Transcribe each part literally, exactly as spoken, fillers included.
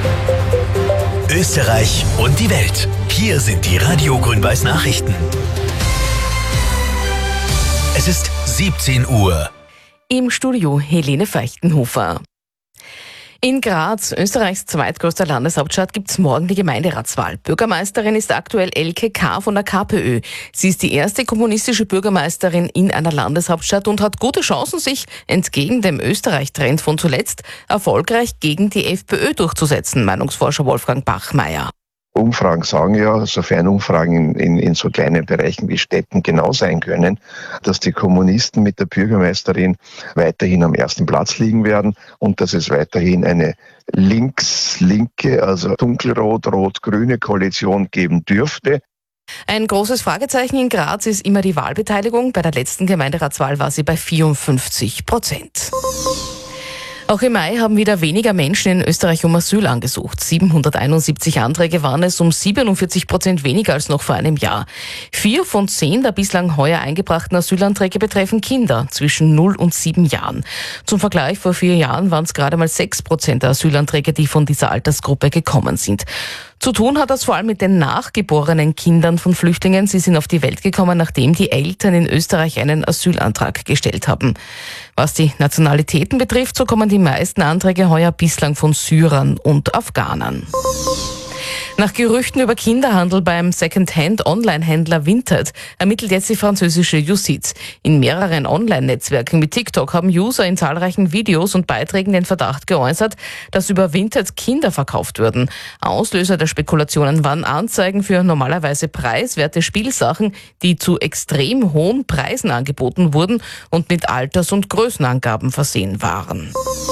Österreich und die Welt. Hier sind die Radio Grün-Weiß Nachrichten. Es ist siebzehn Uhr. Im Studio Helene Feuchtenhofer. In Graz, Österreichs zweitgrößter Landeshauptstadt, gibt's morgen die Gemeinderatswahl. Bürgermeisterin ist aktuell Elke K. von der KPÖ. Sie ist die erste kommunistische Bürgermeisterin in einer Landeshauptstadt und hat gute Chancen, sich entgegen dem Österreich-Trend von zuletzt erfolgreich gegen die FPÖ durchzusetzen, Meinungsforscher Wolfgang Bachmeier. Umfragen sagen ja, sofern Umfragen in, in, in so kleinen Bereichen wie Städten genau sein können, dass die Kommunisten mit der Bürgermeisterin weiterhin am ersten Platz liegen werden und dass es weiterhin eine links-linke, also dunkelrot-rot-grüne Koalition geben dürfte. Ein großes Fragezeichen in Graz ist immer die Wahlbeteiligung. Bei der letzten Gemeinderatswahl war sie bei vierundfünfzig Prozent. Auch im Mai haben wieder weniger Menschen in Österreich um Asyl angesucht. siebenhunderteinundsiebzig Anträge waren es, um siebenundvierzig Prozent weniger als noch vor einem Jahr. Vier von zehn der bislang heuer eingebrachten Asylanträge betreffen Kinder zwischen null und sieben Jahren. Zum Vergleich, vor vier Jahren waren es gerade mal sechs Prozent der Asylanträge, die von dieser Altersgruppe gekommen sind. Zu tun hat das vor allem mit den nachgeborenen Kindern von Flüchtlingen. Sie sind auf die Welt gekommen, nachdem die Eltern in Österreich einen Asylantrag gestellt haben. Was die Nationalitäten betrifft, so kommen die meisten Anträge heuer bislang von Syrern und Afghanern. Nach Gerüchten über Kinderhandel beim Second-Hand-Online-Händler Vinted ermittelt jetzt die französische Justiz. In mehreren Online-Netzwerken wie TikTok haben User in zahlreichen Videos und Beiträgen den Verdacht geäußert, dass über Vinted Kinder verkauft würden. Auslöser der Spekulationen waren Anzeigen für normalerweise preiswerte Spielsachen, die zu extrem hohen Preisen angeboten wurden und mit Alters- und Größenangaben versehen waren.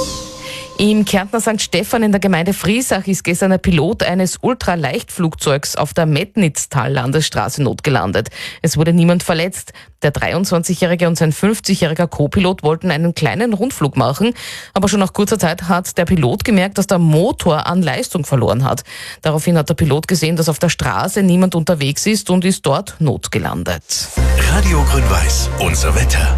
Im Kärntner Sankt Stephan in der Gemeinde Friesach ist gestern ein Pilot eines Ultraleichtflugzeugs auf der Metnitztal-Landesstraße notgelandet. Es wurde niemand verletzt. Der dreiundzwanzigjährige und sein fünfzigjähriger Co-Pilot wollten einen kleinen Rundflug machen, aber schon nach kurzer Zeit hat der Pilot gemerkt, dass der Motor an Leistung verloren hat. Daraufhin hat der Pilot gesehen, dass auf der Straße niemand unterwegs ist und ist dort notgelandet. Radio Grün-Weiß, unser Wetter.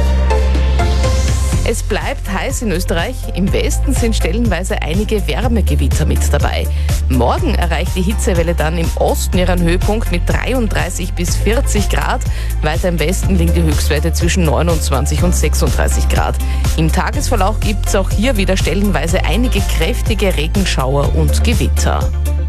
Es bleibt heiß in Österreich. Im Westen sind stellenweise einige Wärmegewitter mit dabei. Morgen erreicht die Hitzewelle dann im Osten ihren Höhepunkt mit dreiunddreißig bis vierzig Grad. Weiter im Westen liegen die Höchstwerte zwischen neunundzwanzig und sechsunddreißig Grad. Im Tagesverlauf gibt es auch hier wieder stellenweise einige kräftige Regenschauer und Gewitter.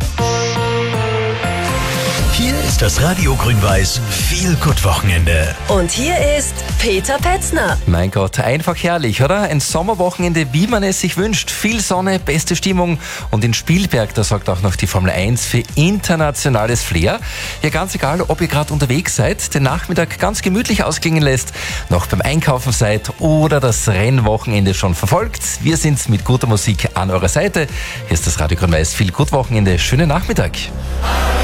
Hier ist das Radio Grün-Weiß Feel-Good-Wochenende. Und hier ist Peter Petzner. Mein Gott, einfach herrlich, oder? Ein Sommerwochenende, wie man es sich wünscht. Viel Sonne, beste Stimmung. Und in Spielberg, da sorgt auch noch die Formel eins für internationales Flair. Ja, ganz egal, ob ihr gerade unterwegs seid, den Nachmittag ganz gemütlich ausklingen lässt, noch beim Einkaufen seid oder das Rennwochenende schon verfolgt. Wir sind mit guter Musik an eurer Seite. Hier ist das Radio Grün-Weiß Feel-Good-Wochenende. Schönen Nachmittag.